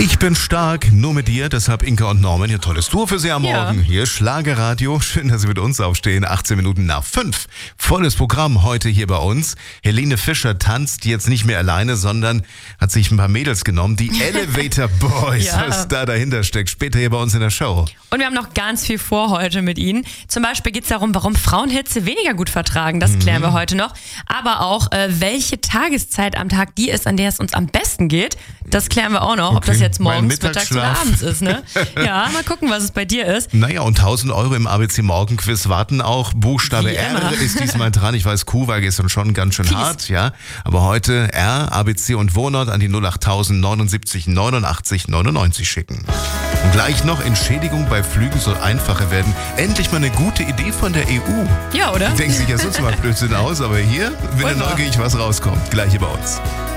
Ich bin stark, nur mit dir, deshalb Inka und Norman, ihr tolles Duo für Sie am Morgen. Ja. Hier Schlagerradio, schön, dass Sie mit uns aufstehen, 18 Minuten nach 5. Volles Programm heute hier bei uns. Helene Fischer tanzt jetzt nicht mehr alleine, sondern hat sich ein paar Mädels genommen, die Elevator Boys, Ja. was da dahinter steckt, später hier bei uns in der Show. Und wir haben noch ganz viel vor heute mit Ihnen. Zum Beispiel geht es darum, warum Frauen Hitze weniger gut vertragen. Das klären wir heute noch. Aber auch, welche Tageszeit am Tag die ist, an der es uns am besten geht. Das klären wir auch noch. Ob das jetzt Mein morgens, mittags oder Mittagsschlaf. abends ist. Ne? Ja, mal gucken, was es bei dir ist. Naja, und 1.000 € im ABC Morgenquiz warten auch. Buchstabe Wie R immer. ist diesmal dran. Ich weiß, Q war gestern schon ganz schön Fies. hart, ja. Aber heute R, ABC und Wohnort an die 08000 79 89 99 schicken. Und gleich noch, Entschädigung bei Flügen soll einfacher werden. Endlich mal eine gute Idee von der EU. Ja, oder? Denkt sich ja sonst mal Blödsinn aus, aber hier bin ich Wollen wir. neugierig, was rauskommt. Gleich hier bei uns.